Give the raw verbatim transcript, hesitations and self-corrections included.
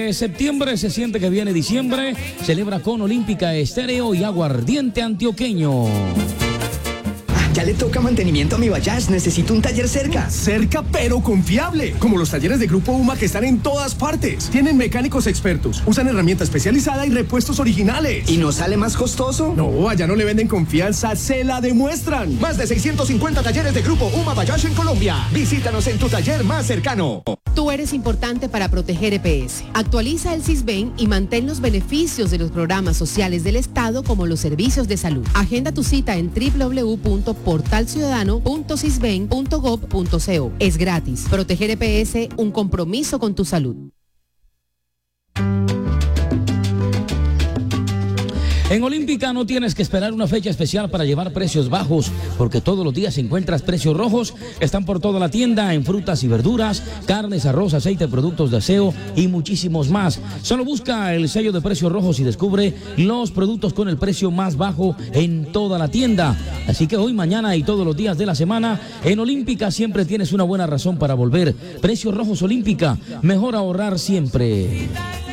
de septiembre se siente que viene diciembre. Celebra con Olímpica Estéreo y Aguardiente Antioqueño. Ya le toca mantenimiento a mi Bayash, necesito un taller cerca. Cerca pero confiable, como los talleres de Grupo UMA que están en todas partes. Tienen mecánicos expertos, usan herramienta especializada y repuestos originales. ¿Y no sale más costoso? No, allá no le venden confianza, se la demuestran. Más de seiscientos cincuenta talleres de Grupo UMA Bayash en Colombia. Visítanos en tu taller más cercano. Tú eres importante para proteger E P S. Actualiza el Sisbén y mantén los beneficios de los programas sociales del Estado como los servicios de salud. Agenda tu cita en doble u doble u doble u punto portal ciudadano punto sisben punto gob punto co. Es gratis. Proteger E P S, un compromiso con tu salud. En Olímpica no tienes que esperar una fecha especial para llevar precios bajos, porque todos los días encuentras precios rojos. Están por toda la tienda en frutas y verduras, carnes, arroz, aceite, productos de aseo y muchísimos más. Solo busca el sello de precios rojos y descubre los productos con el precio más bajo en toda la tienda. Así que hoy, mañana y todos los días de la semana, en Olímpica siempre tienes una buena razón para volver. Precios rojos Olímpica, mejor ahorrar siempre.